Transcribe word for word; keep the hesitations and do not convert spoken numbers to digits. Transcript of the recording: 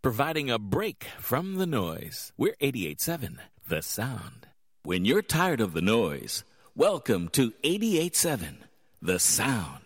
providing a break from the noise. We're eighty-eight point seven, The Sound. When you're tired of the noise, welcome to eighty-eight point seven, The Sound.